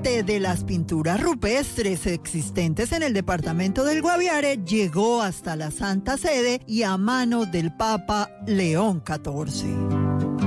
parte de las pinturas rupestres existentes en el departamento del Guaviare llegó hasta la Santa Sede y a manos del Papa León XIV.